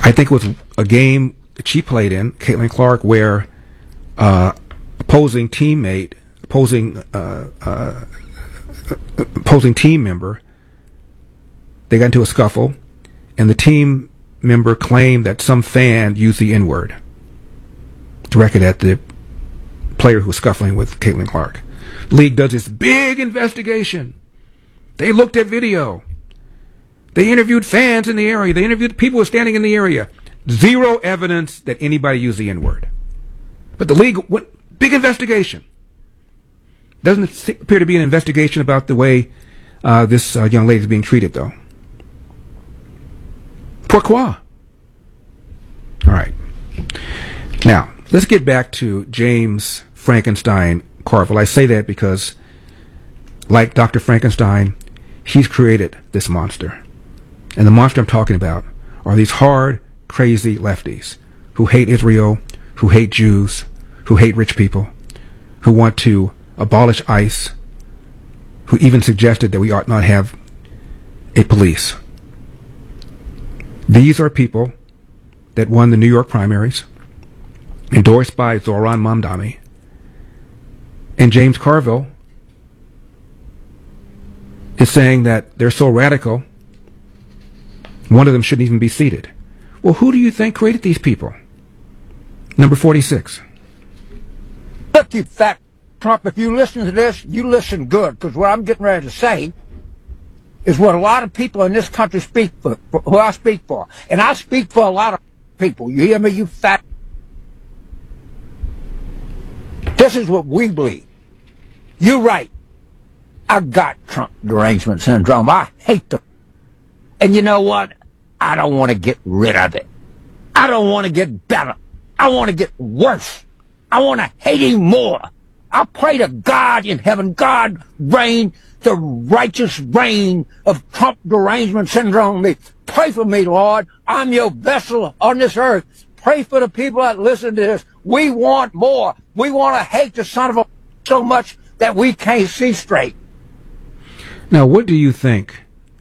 I think it was a game that she played in, Caitlin Clark, where opposing team member, they got into a scuffle, and the team member claimed that some fan used the N-word, directed at the player who was scuffling with Caitlin Clark. The league does this big investigation. They looked at video. They interviewed fans in the area. They interviewed people who were standing in the area. Zero evidence that anybody used the N-word. But the league went, big investigation. Doesn't appear to be an investigation about the way this young lady is being treated, though. Pourquoi? All right. Now, let's get back to James Frankenstein Carville. I say that because, like Dr. Frankenstein, he's created this monster. And the monster I'm talking about are these hard, crazy lefties who hate Israel, who hate Jews, who hate rich people, who want to abolish ICE, who even suggested that we ought not have a police. These are people that won the New York primaries, endorsed by Zohran Mamdani, and James Carville is saying that they're so radical, one of them shouldn't even be seated. Well, who do you think created these people? Number 46. Look, you fat Trump, if you listen to this, you listen good, because what I'm getting ready to say is what a lot of people in this country speak for, who I speak for. And I speak for a lot of people. You hear me, you fat? This is what we believe. You're right. I got Trump derangement syndrome. I hate them. And you know what? I don't want to get rid of it. I don't want to get better. I want to get worse. I want to hate him more. I pray to God in heaven, God reign the righteous reign of Trump derangement syndrome. Pray for me, Lord. I'm your vessel on this earth. Pray for the people that listen to this. We want more. We want to hate the son of a so much that we can't see straight. Now, what do you think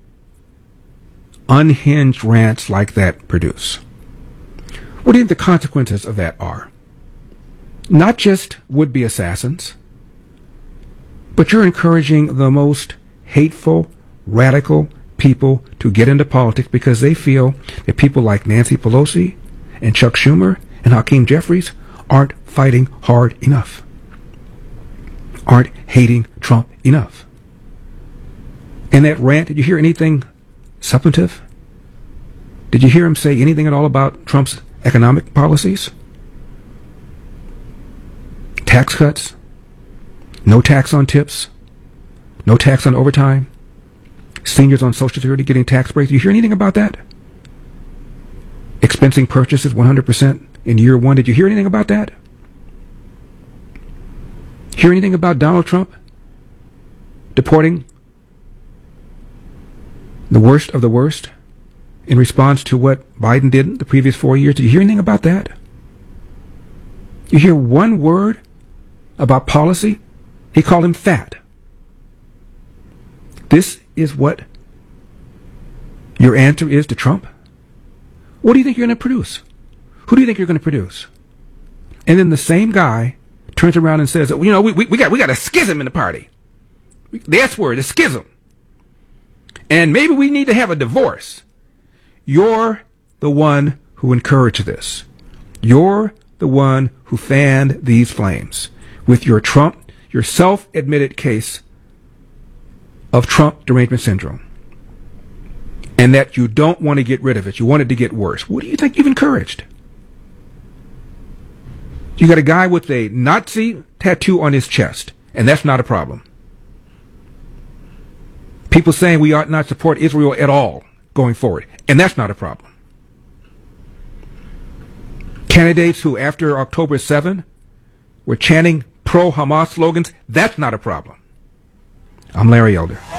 unhinged rants like that produce? What do you think the consequences of that are? Not just would-be assassins, but you're encouraging the most hateful, radical people to get into politics because they feel that people like Nancy Pelosi and Chuck Schumer and Hakeem Jeffries aren't fighting hard enough, aren't hating Trump enough. In that rant, did you hear anything substantive? Did you hear him say anything at all about Trump's economic policies? Tax cuts, no tax on tips, no tax on overtime, seniors on Social Security getting tax breaks. Did you hear anything about that? Expensing purchases 100% in year one. Did you hear anything about that? Hear anything about Donald Trump deporting the worst of the worst in response to what Biden did the previous 4 years? Did you hear anything about that? You hear one word about policy? He called him fat. This is what your answer is to Trump? What do you think you're going to produce? Who do you think you're going to produce? And then the same guy turns around and says, you know, we got a schism in the party. The S word, a schism. And maybe we need to have a divorce. You're the one who encouraged this. You're the one who fanned these flames with your Trump, your self-admitted case of Trump derangement syndrome. And that you don't want to get rid of it. You want it to get worse. What do you think you've encouraged? You got a guy with a Nazi tattoo on his chest, and that's not a problem. People saying we ought not support Israel at all going forward, and that's not a problem. Candidates who, after October 7, were chanting pro-Hamas slogans, that's not a problem. I'm Larry Elder.